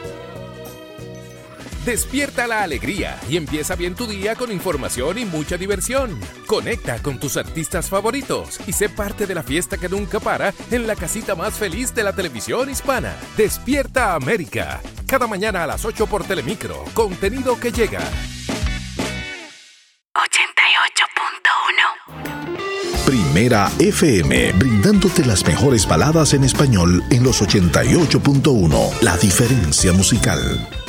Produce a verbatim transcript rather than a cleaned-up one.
Despierta la alegría y empieza bien tu día con información y mucha diversión. Conecta con tus artistas favoritos y sé parte de la fiesta que nunca para en la casita más feliz de la televisión hispana. Despierta América. Cada mañana a las ocho por Telemicro. Contenido que llega. ochenta y ocho punto uno. Primera F M, brindándote las mejores baladas en español en los ochenta y ocho punto uno. La diferencia musical.